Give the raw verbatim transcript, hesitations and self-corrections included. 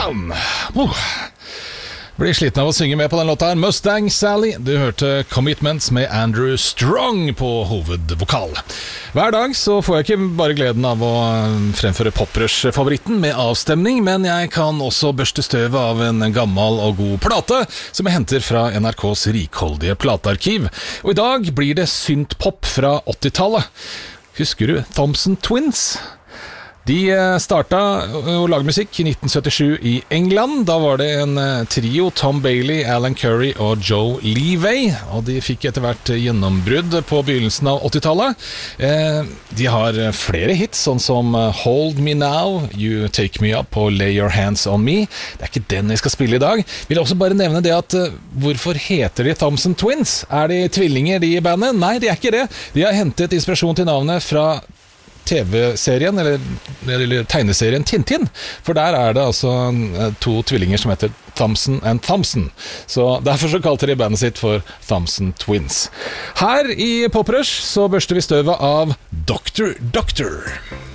Um, oh. Blir sliten av å synge med på den låta her. Mustang Sally. Du hørte Commitments med Andrew Strong på hovedvokal. Hver dag så får jeg ikke bare gleden av å fremføre Poprush-favoritten med avstemning, men jeg kan også børste støvet av en gammel og god plate som jeg henter fra N R K's rikholdige platearkiv. Og i dag blir det syntpop fra åttitallet. Husker du Thompson Twins? De starta å lage musikk i nitten syttisju i England. Da var det en trio, Tom Bailey, Alan Curry og Joe Leavey, og de fikk etter hvert gjennombrudd på begynnelsen av åttitallet. De har flere hits, sånn som Hold Me Now, You Take Me Up og Lay Your Hands On Me. Det er ikke den jeg skal spille i dag. Jeg vil også bare nevne det at hvorfor heter de Thompson Twins? Er de tvillinger, de i bandet? Nei, de er ikke det. De har hentet inspirasjon til navnet fra T V-serien, eller, eller tegneserien Tintin, for der er det altså to tvillinger som heter Thompson and Thompson, så derfor så kalte de bandet sitt for Thompson Twins. Her i Poprush så børster vi støvet av Doctor Doctor.